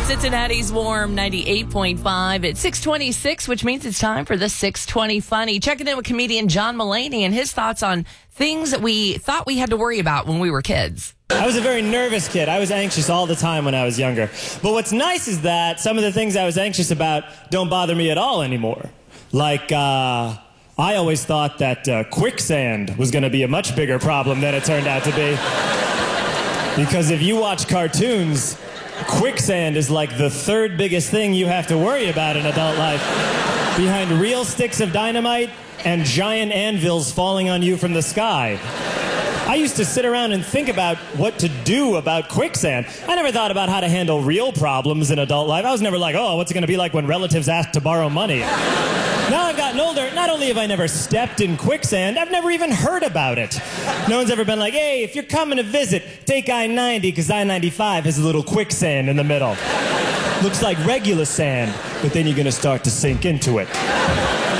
Cincinnati's warm 98.5 at 6:26, which means it's time for the 620 Funny. Checking in with comedian John Mulaney and his thoughts on things that we thought we had to worry about when we were kids. I was a very nervous kid. I was anxious all the time when I was younger. But what's nice is that some of the things I was anxious about don't bother me at all anymore. Like, I always thought that quicksand was going to be a much bigger problem than it turned out to be. Because if you watch cartoons, quicksand is like the third biggest thing you have to worry about in adult life, behind real sticks of dynamite and giant anvils falling on you from the sky. I used to sit around and think about what to do about quicksand. I never thought about how to handle real problems in adult life. I was never like, oh, what's it going to be like when relatives ask to borrow money? Now I've gotten older, not only have I never stepped in quicksand, I've never even heard about it. No one's ever been like, hey, if you're coming to visit, take I-90, because I-95 has a little quicksand in the middle. Looks like regular sand, but then you're going to start to sink into it.